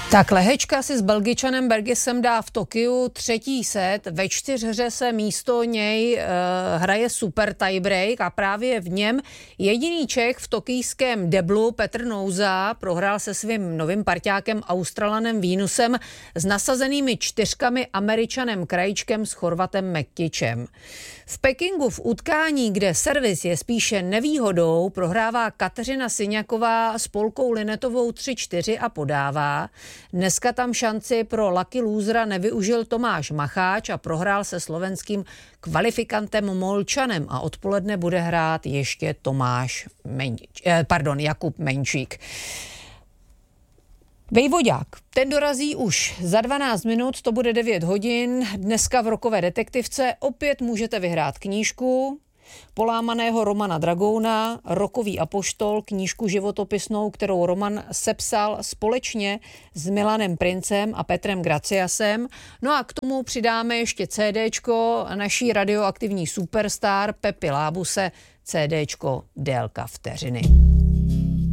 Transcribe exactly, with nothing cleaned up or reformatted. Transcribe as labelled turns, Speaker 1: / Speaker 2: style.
Speaker 1: Tak Lehečka si s Belgičanem Bergisem dá v Tokiu třetí set. Ve čtyřhře se místo něj e, hraje super tiebreak a právě v něm jediný Čech v tokijském deblu Petr Nouza prohrál se svým novým parťákem Australanem Venusem s nasazenými čtyřkami Američanem Krajíčkem s Chorvatem Mektičem. V Pekingu v utkání, kde servis je spíše nevýhodou, prohrává Kateřina Syňaková s Polkou Linetovou tři čtyři a podává. Dneska tam šanci pro lucky losera nevyužil Tomáš Macháč a prohrál se slovenským kvalifikantem Molčanem a odpoledne bude hrát ještě Tomáš Menč, eh, pardon, Jakub Menčík. Vejvodák, ten dorazí už za dvanáct minut, to bude devět hodin. Dneska v Rokové detektivce opět můžete vyhrát knížku Polámaného Romana Dragouna, Rokový apoštol, knížku životopisnou, kterou Roman sepsal společně s Milanem Princem a Petrem Graciasem. No a k tomu přidáme ještě CDčko naší radioaktivní superstar Pepy Lábuse, CDčko Délka vteřiny.